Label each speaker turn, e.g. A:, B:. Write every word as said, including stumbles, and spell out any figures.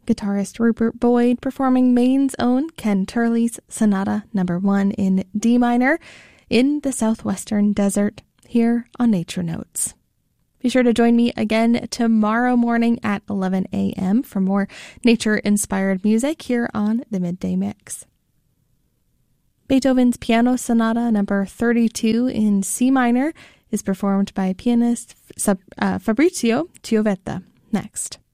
A: guitarist Rupert Boyd performing Maine's own Ken Turley's Sonata Number One in D minor in the Southwestern Desert here on Nature Notes. Be sure to join me again tomorrow morning at eleven a.m. for more nature-inspired music here on the Midday Mix. Beethoven's Piano Sonata Number thirty-two in C minor is performed by pianist uh, Fabrizio Chiovetta next.